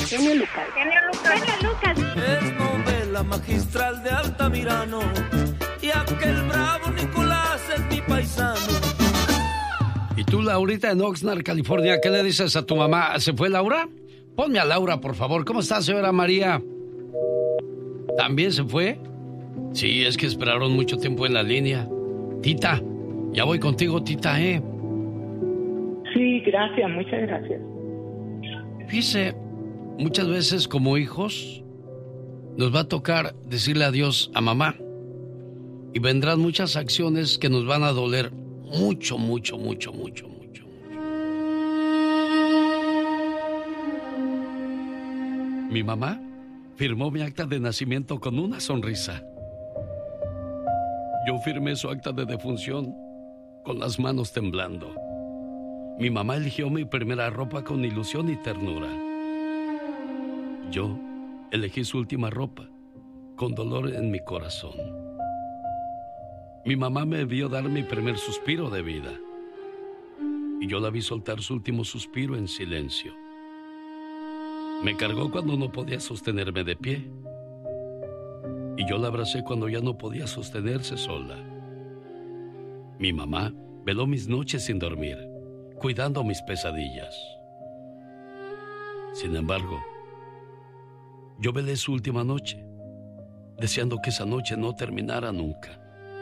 Genio Lucas. Es novela magistral de Altamirano y aquel bravo Nicolás es mi paisano. Y tú, Laurita, en Oxnard, California, ¿qué le dices a tu mamá? ¿Se fue Laura? Ponme a Laura, por favor. ¿Cómo está, señora María? ¿También se fue? Sí, es que esperaron mucho tiempo en la línea. Tita, ya voy contigo, Tita, ¿eh? Sí, gracias, muchas gracias. Fíjese, muchas veces como hijos nos va a tocar decirle adiós a mamá. Y vendrán muchas acciones que nos van a doler mucho. Mi mamá firmó mi acta de nacimiento con una sonrisa. Yo firmé su acta de defunción con las manos temblando. Mi mamá eligió mi primera ropa con ilusión y ternura. Yo elegí su última ropa con dolor en mi corazón. Mi mamá me vio dar mi primer suspiro de vida y yo la vi soltar su último suspiro en silencio. Me cargó cuando no podía sostenerme de pie y yo la abracé cuando ya no podía sostenerse sola. Mi mamá veló mis noches sin dormir, cuidando mis pesadillas. Sin embargo, yo velé su última noche, deseando que esa noche no terminara nunca.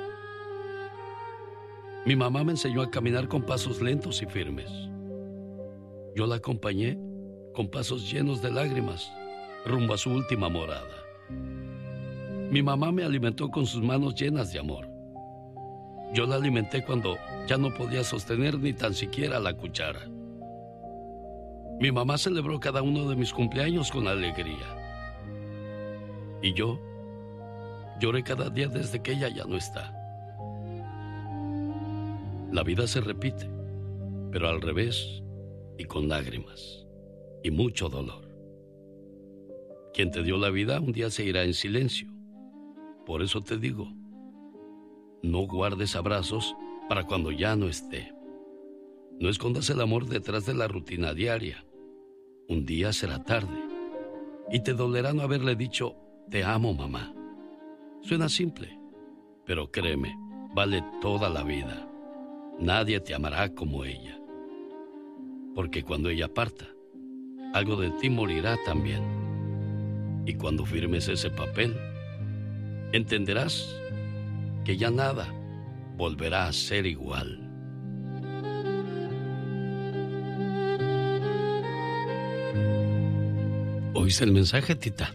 Mi mamá me enseñó a caminar con pasos lentos y firmes. Yo la acompañé con pasos llenos de lágrimas rumbo a su última morada. Mi mamá me alimentó con sus manos llenas de amor. Yo la alimenté cuando ya no podía sostener ni tan siquiera la cuchara. Mi mamá celebró cada uno de mis cumpleaños con alegría. Y yo lloré cada día desde que ella ya no está. La vida se repite, pero al revés y con lágrimas y mucho dolor. Quien te dio la vida un día se irá en silencio. Por eso te digo, no guardes abrazos para cuando ya no esté. No escondas el amor detrás de la rutina diaria. Un día será tarde y te dolerá no haberle dicho, te amo, mamá. Suena simple, pero créeme, vale toda la vida. Nadie te amará como ella. Porque cuando ella parta, algo de ti morirá también. Y cuando firmes ese papel, entenderás que ya nada volverá a ser igual. ¿Oíste el mensaje, Tita?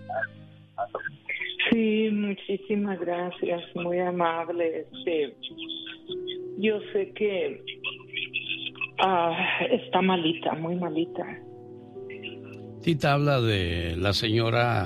Sí, muchísimas gracias, muy amable. Yo sé que está malita, muy malita. Tita habla de la señora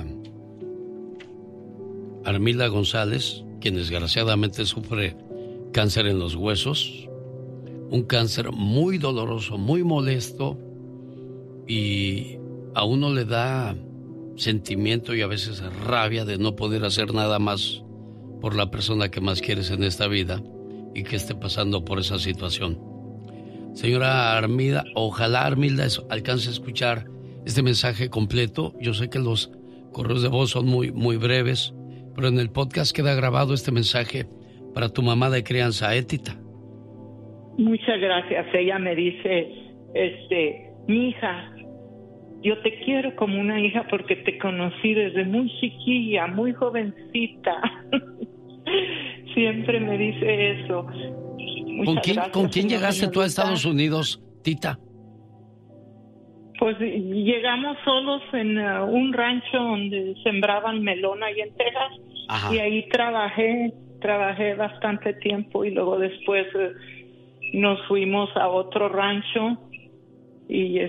Armila González, quien desgraciadamente sufre cáncer en los huesos, un cáncer muy doloroso, muy molesto, y a uno le da sentimiento y a veces rabia de no poder hacer nada más por la persona que más quieres en esta vida y que esté pasando por esa situación. Señora Armida, ojalá Armilda alcance a escuchar este mensaje completo. Yo sé que los correos de voz son muy breves, pero en el podcast queda grabado este mensaje para tu mamá de crianza, Tita. Muchas gracias. Ella me dice, mi hija, yo te quiero como una hija porque te conocí desde muy chiquilla, muy jovencita. Siempre me dice eso. ¿Con quién llegaste tú a Estados Unidos, Tita? Pues llegamos solos en un rancho donde sembraban melón ahí en Texas. Ajá. Y ahí trabajé bastante tiempo y luego después nos fuimos a otro rancho y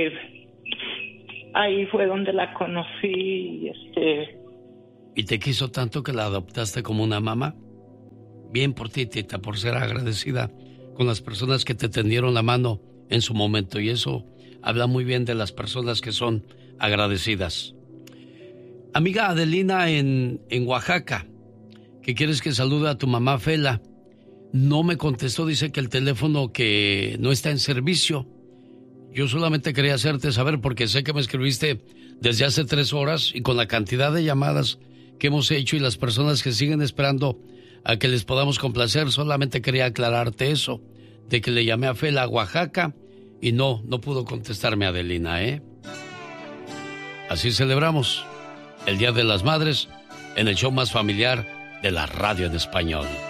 ahí fue donde la conocí ¿Y te quiso tanto que la adoptaste como una mamá? Bien por ti, Tita, por ser agradecida con las personas que te tendieron la mano en su momento, y eso habla muy bien de las personas que son agradecidas. Amiga Adelina en Oaxaca, que quieres que salude a tu mamá Fela, no me contestó, dice que el teléfono que no está en servicio. Yo solamente quería hacerte saber porque sé que me escribiste desde hace 3 horas y con la cantidad de llamadas que hemos hecho y las personas que siguen esperando a que les podamos complacer, solamente quería aclararte eso, de que le llamé a Fela, a Oaxaca, y no pudo contestarme Adelina, ¿eh? Así celebramos el Día de las Madres en el show más familiar de la radio en español.